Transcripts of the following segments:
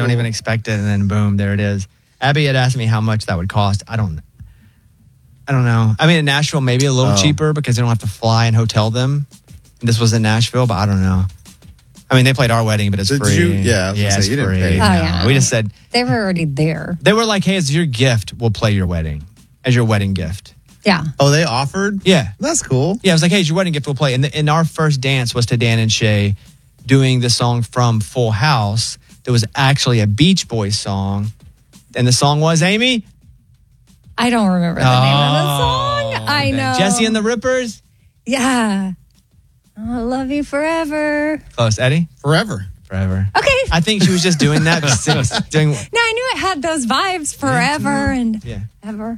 don't even expect it, and then boom, there it is. Abby had asked me how much that would cost. I don't know. I mean, in Nashville, maybe a little cheaper because they don't have to fly and hotel them. This was in Nashville, but I don't know. I mean, they played our wedding, but it's free. It's free. Pay. No. Yeah. We just said they were already there. They were like, "Hey, as your gift, we'll play your wedding as your wedding gift." Yeah. Oh, they offered? Yeah, that's cool. Yeah, I was like, "Hey, as your wedding gift, we'll play." And our first dance was to Dan and Shay doing the song from Full House. There was actually a Beach Boys song, and the song was Amy. I don't remember the name of the song. I know. Jesse and the Rippers? Yeah. I'll love you forever. Close. Eddie? Forever. Okay. I think she was just doing that. Doing, No, I knew it had those vibes forever and ever.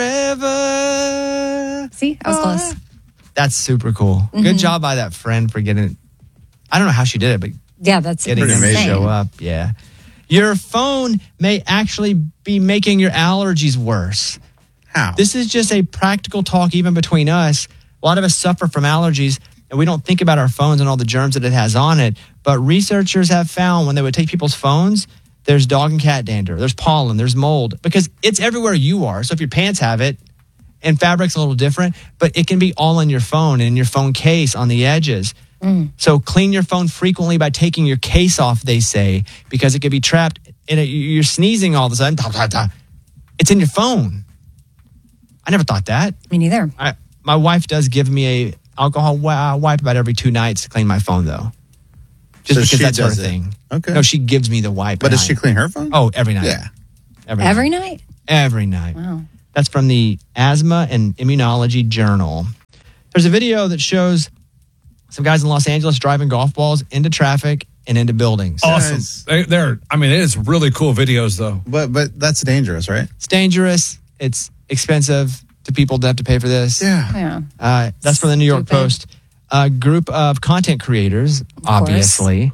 Forever. See, I was close. That's super cool. Good job by that friend for getting it. I don't know how she did it, but yeah, that's getting them to show up. Yeah. Your phone may actually be making your allergies worse. How? This is just a practical talk even between us. A lot of us suffer from allergies, and we don't think about our phones and all the germs that it has on it. But researchers have found when they would take people's phones, there's dog and cat dander, there's pollen, there's mold, because it's everywhere you are. So if your pants have it, and fabric's a little different, but it can be all in your phone and in your phone case on the edges. So clean your phone frequently by taking your case off, they say, because it could be trapped in it. You're sneezing all of a sudden. It's in your phone. I never thought that. Me neither. My wife does give me a alcohol wipe about every 2 nights to clean my phone, though. Just because that's her thing. Okay. No, she gives me the wipe. But does she clean her phone? Oh, every night. Yeah. Every night? Every night. Wow. That's from the Asthma and Immunology Journal. There's a video that shows some guys in Los Angeles driving golf balls into traffic and into buildings. Awesome. It is really cool videos, though. But that's dangerous, right? It's dangerous. It's expensive to people that have to pay for this. Yeah. That's from the New York Post. A group of content creators, obviously,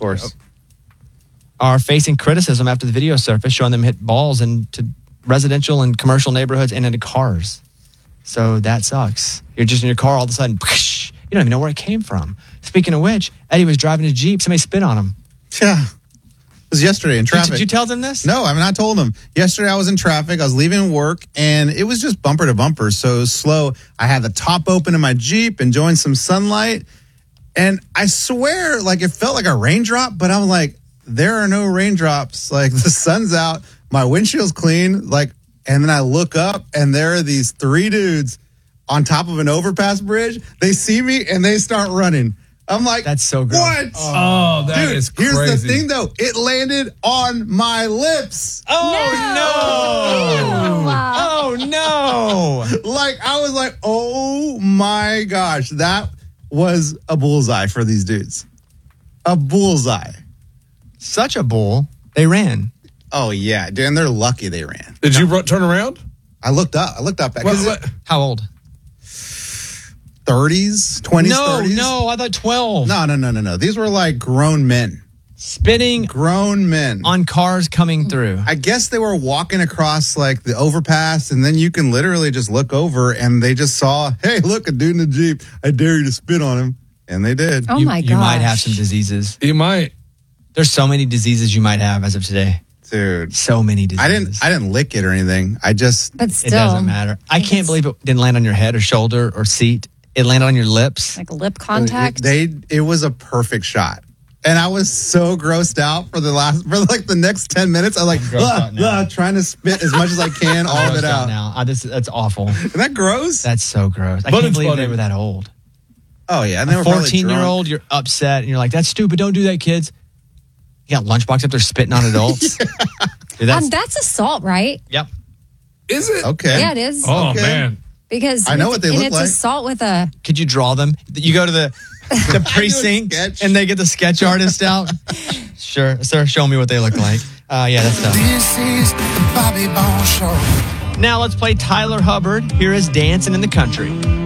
are facing criticism after the video surfaced showing them hit balls into residential and commercial neighborhoods and into cars. So that sucks. You're just in your car all of a sudden, you don't even know where it came from. Speaking of which, Eddie was driving a Jeep. Somebody spit on him. Yeah. It was yesterday in traffic. Did you tell them this? No, I told them. Yesterday I was in traffic. I was leaving work, and it was just bumper to bumper, so it was slow. I had the top open in my Jeep, enjoying some sunlight, and I swear, it felt like a raindrop, but I'm like, there are no raindrops. Like, the sun's out, my windshield's clean, and then I look up, and there are these 3 dudes on top of an overpass bridge. They see me, and they start running. I'm like, that's so good. What? Oh, that Dude, is crazy. Here's the thing, though. It landed on my lips. Oh, no. I was like, oh, my gosh. That was a bullseye for these dudes. A bullseye. Such a bull. They ran. Oh, yeah. Dude, and they're lucky they ran. Did you turn around? I looked up. How old? 30s, 20s, no, 30s? No, I thought 12. No. These were like grown men. Spitting grown men on cars coming through. I guess they were walking across the overpass, and then you can literally just look over, and they just saw, hey, look, a dude in a Jeep. I dare you to spit on him. And they did. Oh, my gosh. You might have some diseases. You might. There's so many diseases you might have as of today. Dude. So many diseases. I didn't lick it or anything. But still. It doesn't matter. I can't believe it didn't land on your head or shoulder or seat. It landed on your lips. Like lip contact. It was a perfect shot. And I was so grossed out for the next 10 minutes. I was trying to spit as much as I can, all of it out. Now. That's awful. Isn't that gross? That's so gross. I can't believe they were that old. Oh, yeah. And they were 14-year-old, you're upset, and you're like, that's stupid. Don't do that, kids. You got Lunchbox up there spitting on adults. Dude, that's assault, right? Yep. Is it? Okay. Yeah, it is. Oh, man. Because I know what they look like. And it's assault with a... Could you draw them? You go to the precinct and they get the sketch artist out? Sure. Sir, show me what they look like. Yeah, that's tough. This is the Bobby Bones Show. Now let's play Tyler Hubbard. Here is Dancing in the Country.